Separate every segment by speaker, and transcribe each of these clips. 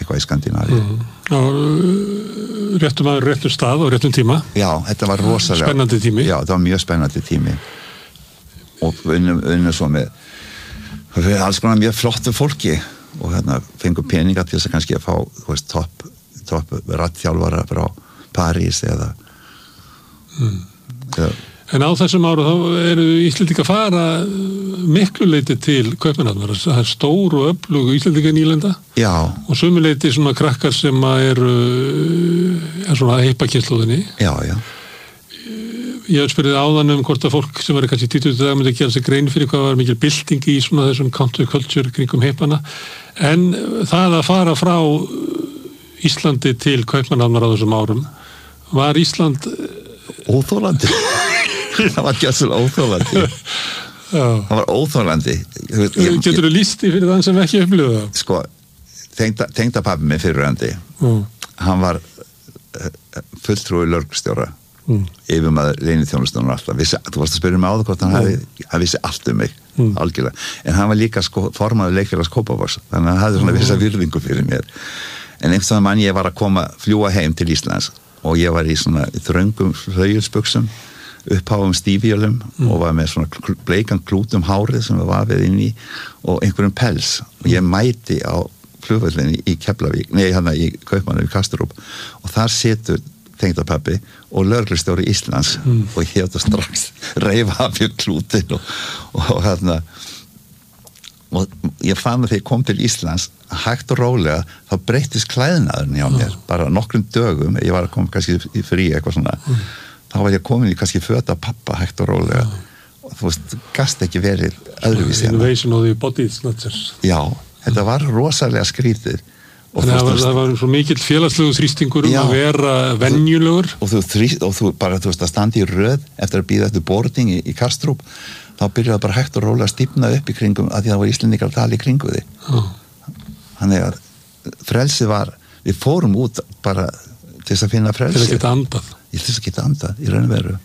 Speaker 1: eitthvað í Skandinavíu.
Speaker 2: Réttum maður, réttum stað og réttum tíma.
Speaker 1: Já, þetta var rosalega
Speaker 2: spennandi tími.
Speaker 1: Já, þetta var mjög spennandi tími og unnum svo með alls konar mjög flottu fólki og fengur peninga til þess að kannski að fá, þú veist, topp rattþjálfara frá París eða
Speaker 2: En á þessum áru þá eru Íslendingar fara miklu leyti til Kaupmannahafnar. Það er stór og öflug Íslendingar nýlenda.
Speaker 1: Já.
Speaker 2: Og sömu leyti svona krakkar sem eru svona heipakynslóðinni.
Speaker 1: Já, já.
Speaker 2: Ég spurði áðan hvort að fólk sem var kannski 20 dag myndi að gera sig grein fyrir hvað var mikil bylting í svona þessum counterculture kringum heipana. En það að fara frá Íslandi til Kaupmannahafnar á þessum árum, var Ísland
Speaker 1: óþolandi. Það var gjössulega óþolandi. Það var óþolandi.
Speaker 2: Getur þú lýst í fyrir þann sem ekki upplifði það?
Speaker 1: Sko, tengdapabbi minn fyrrverandi, hann var fulltrúi lögreglustjóra, yfirmaður leyniþjónustunnar alltaf. Þú varst að spyrja mig á það hvort hann vissi allt um mig, algjörlega. En hann var líka formaður leikfélags Kópavogs, þannig að hann hafði svona vissa virðingu fyrir mér. En einhvern mann ég var að fljúga heim til Íslands og ég var í svona þröngum flauelsbuxum, uppháum stífjölum og var með svona bleikan klút hárið sem var við inn í og einhverjum pels og ég mæti á flugvellinni í Keflavík, í Kaupmannahöfn í Kastrup og þar situr tengdapabbi og lögreglustjóri Íslands og ég hefði strax reifa af mér klútin og ég fann að þegar ég kom til Íslands hægt og rólega, þá breyttist klæðnaðurinn hjá mér, bara nokkrum dögum ég var að koma kannski í frí eitthvað svona þá var ég komin í kannski föta pappa hægt og rólega og þú veist, gast ekki verið öðruvísi
Speaker 2: Innovation of the body snatchers.
Speaker 1: Já, þetta var rosalega skrítið
Speaker 2: það var svo mikill félagslegu þrýstingur að vera venjulegur
Speaker 1: og þú bara, þú veist, að standa í röð eftir að bíða eftir boarding í Kastrup þá byrjaði bara hægt og rólega að stífna upp í kringum að því það var Íslendingar að tala í kringu því þannig að frelsi var við fórum út bara til þess að finna frelsi
Speaker 2: til að geta andað
Speaker 1: til þess að geta andað, í raun og veru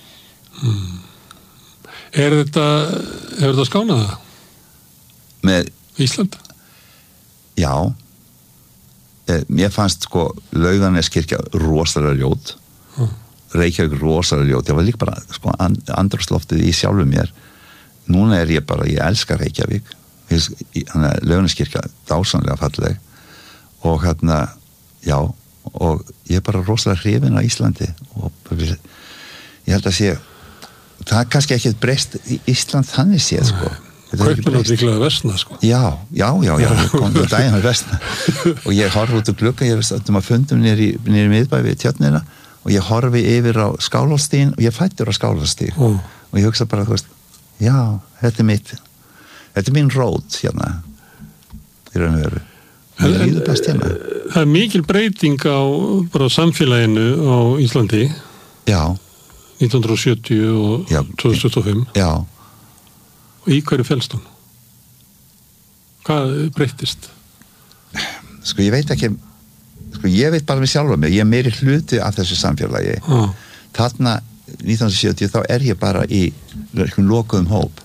Speaker 2: Hefur þetta skánað það?
Speaker 1: Með
Speaker 2: Ísland?
Speaker 1: Já mér fannst sko Laugarneskirkja rosalega ljót Reykjavík rosalega ljót ég var líka bara sko andrúmsloftið í sjálfu mér núna ég elska Reykjavík Laugarneskirkja dásamlega falleg og já og ég bara rosalega hrifinn á Íslandi og ég held að sé það kannski ekki breyst í Ísland þannig séð sko
Speaker 2: Kaupin átt líklega að versna sko
Speaker 1: Já, ég kom til daginn að versna og ég horfi út úr glugga ég veist að fundum niður í miðbæ við tjörnina og ég horfi yfir á Skálholtsstíginn og ég fættur á Skálholtsstíg og ég hugsa bara, þú veist já, þetta er mín rót hérna í raun og veru mér líður best hérna
Speaker 2: Það er mikil breyting á bara samfélaginu á Íslandi
Speaker 1: Já
Speaker 2: 1970 og 2025
Speaker 1: Já
Speaker 2: Og í hverju félst hún? Hvað breyttist?
Speaker 1: Sko ég veit ekki ég veit bara með sjálfa mig ég meiri hluti af þessu samfélagi þarna 1970 þá ég bara í lokuðum hóp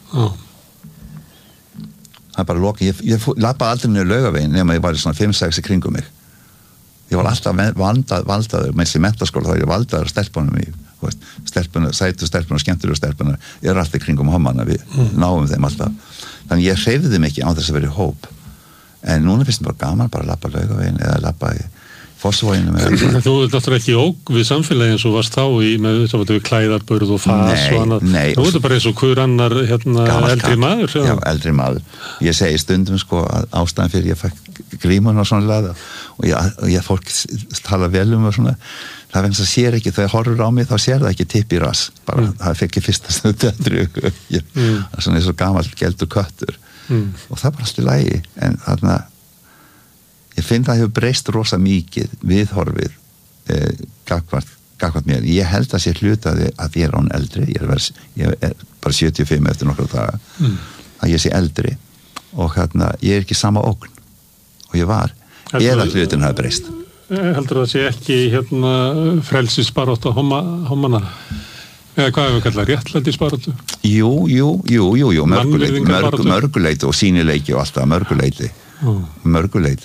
Speaker 1: það bara lokið ég lappaði aldrei niður Laugaveginn nema ég var í svona 5-6 kringum mig ég var alltaf valdaður meðs í menntaskóla þá ég valdaður stelpunum í sætu stelpunar og skemmtilegu stelpunar alltaf kringum hommana við náum þeim alltaf þannig ég hreyfði mig ekki á þess að vera í hóp en núna finnst mér bara gaman bara að lappa Laugaveginn eða lappa í Fossvoginu
Speaker 2: Þú ert náttúrulega ekki óg við samfélagi eins og varst þá með klæðarbörð og fas og annað þú ert bara eins og hver annar eldri maður
Speaker 1: Já, eldri maður ég segi stundum sko að ástæðan fyrir ég fæk grímun og svona laða og ég fólk tala vel og svona það finnst að sér ekki, þegar horfur á mig þá sér það ekki tipp í rass bara það fekk ég fyrsta snudd það er svona eins og gamall geldur köttur og það er bara allt í lagi en þarna ég finn það hefur breyst rosa mikið viðhorfið gagvart mér. Ég held að sé hlutaði að ég án eldri. Ég er bara 75 eftir nokkra daga. Að ég sé eldri og ég ekki sama ógn og ég var. Eða hlutin hafi breyst.
Speaker 2: Heldur það sé ekki frelsisbarátta hommana? Eða hvað hefur kallað réttlætisbaráttu? Jú. Mörguleiti og sýnileiki og alltaf mörguleiti